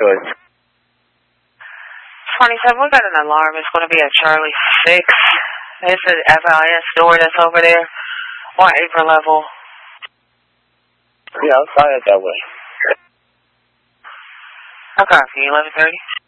Good. 27, we got an alarm. It's going to be at Charlie 6. It's an FIS store that's over there. Or apron level. Yeah, I'll sign it that way. Okay, 11:30.